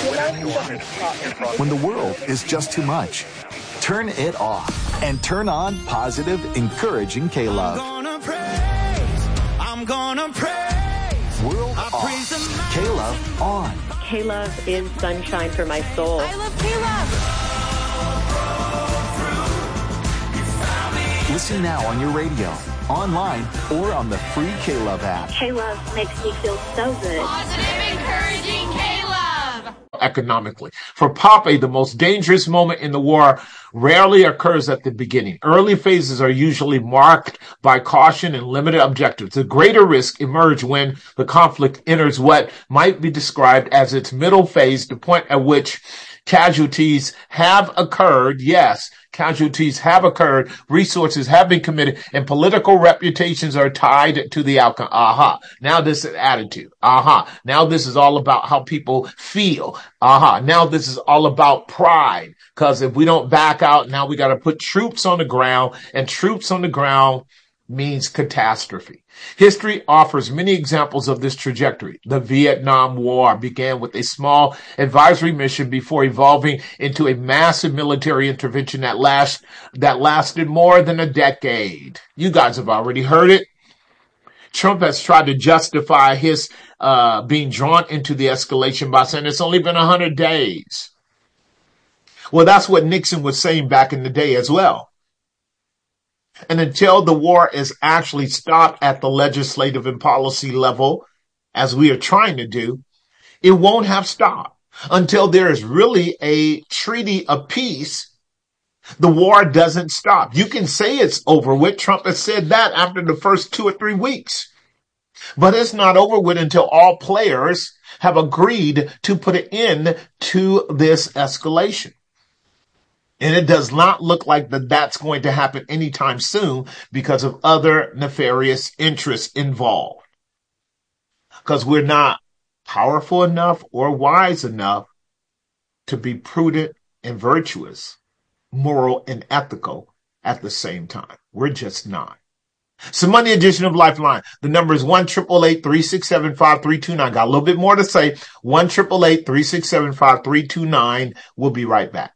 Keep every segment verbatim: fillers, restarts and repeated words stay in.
When the world is just too much, turn it off and turn on positive, encouraging K-Love. I'm gonna praise, I'm gonna praise. World off, K-Love on. K-Love is sunshine for my soul. I love K-Love. Listen now on your radio, online, or on the free K-Love app. K-Love makes me feel so good. Positive, encouraging K-Love. Economically. For Poppy, the most dangerous moment in the war rarely occurs at the beginning. Early phases are usually marked by caution and limited objectives. The greater risks emerge when the conflict enters what might be described as its middle phase, the point at which casualties have occurred. Yes, casualties have occurred, resources have been committed, and political reputations are tied to the outcome. Aha. Now this is attitude. Aha. Now this is all about how people feel. Aha. Now this is all about pride. Because if we don't back out, now we got to put troops on the ground, and troops on the ground means catastrophe. History offers many examples of this trajectory. The Vietnam War began with a small advisory mission before evolving into a massive military intervention that last that lasted more than a decade. You guys have already heard it. Trump has tried to justify his uh being drawn into the escalation by saying it's only been one hundred days. Well, that's what Nixon was saying back in the day as well. And until the war is actually stopped at the legislative and policy level, as we are trying to do, it won't have stopped. Until there is really a treaty of peace, the war doesn't stop. You can say it's over with. Trump has said that after the first two or three weeks. But it's not over with until all players have agreed to put an end to this escalation. And it does not look like that that's going to happen anytime soon because of other nefarious interests involved. Because we're not powerful enough or wise enough to be prudent and virtuous, moral and ethical at the same time. We're just not. So Monday edition of Lifeline. The number is one eight eight eight, three six seven, five three two nine. Got a little bit more to say. one eight eight eight, three six seven, five three two nine. We'll be right back.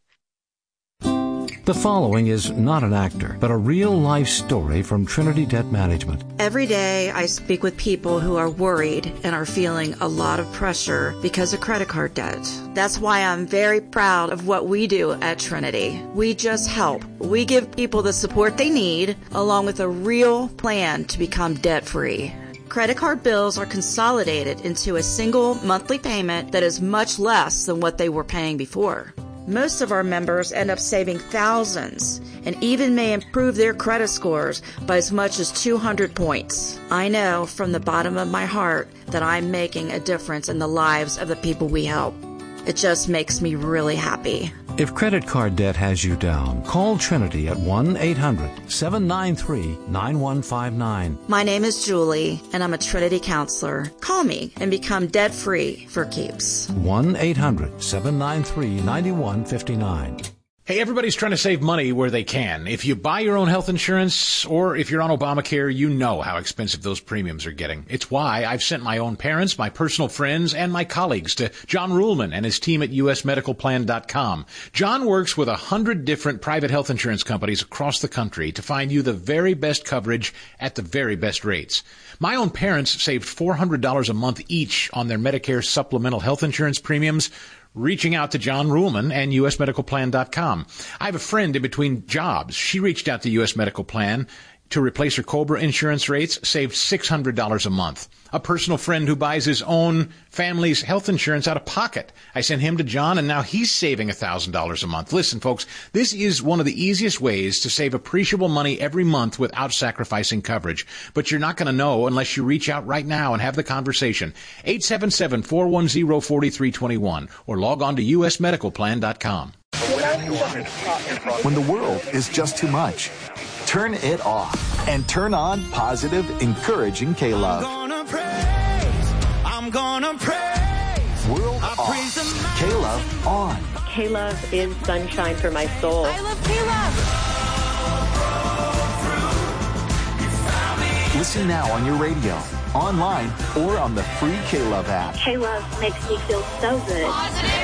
The following is not an actor, but a real-life story from Trinity Debt Management. Every day I speak with people who are worried and are feeling a lot of pressure because of credit card debt. That's why I'm very proud of what we do at Trinity. We just help. We give people the support they need, along with a real plan to become debt-free. Credit card bills are consolidated into a single monthly payment that is much less than what they were paying before. Most of our members end up saving thousands and even may improve their credit scores by as much as two hundred points. I know from the bottom of my heart that I'm making a difference in the lives of the people we help. It just makes me really happy. If credit card debt has you down, call Trinity at one eight hundred, seven nine three, nine one five nine. My name is Julie, and I'm a Trinity counselor. Call me and become debt-free for keeps. one eight hundred, seven nine three, nine one five nine. Hey, everybody's trying to save money where they can. If you buy your own health insurance or if you're on Obamacare, you know how expensive those premiums are getting. It's why I've sent my own parents, my personal friends, and my colleagues to John Ruhlman and his team at U S medical plan dot com. John works with a hundred different private health insurance companies across the country to find you the very best coverage at the very best rates. My own parents saved four hundred dollars a month each on their Medicare supplemental health insurance premiums, reaching out to John Ruhlman and U S medical plan dot com. I have a friend in between jobs. She reached out to U S Medical Plan to replace her COBRA insurance rates, saved six hundred dollars a month. A personal friend who buys his own family's health insurance out of pocket. I sent him to John, and now he's saving one thousand dollars a month. Listen, folks, this is one of the easiest ways to save appreciable money every month without sacrificing coverage. But you're not going to know unless you reach out right now and have the conversation. eight seven seven, four one zero, four three two one or log on to U S medical plan dot com. When the world is just too much, turn it off and turn on positive, encouraging K-Love. I'm gonna praise, I'm gonna praise. World off, K-Love on. K-Love is sunshine for my soul. I love K-Love. Listen now on your radio, online, or on the free K-Love app. K-Love makes me feel so good. Positive.